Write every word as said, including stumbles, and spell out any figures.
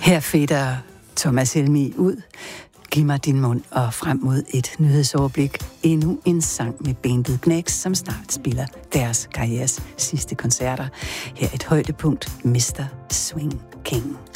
Her fedter Thomas Helmig ud. Giv mig din mund og frem mod et nyhedsoverblik. Endnu en sang med bandet Knacks, som snart spiller deres karrieres sidste koncerter. Her et højdepunkt, mister Swing King.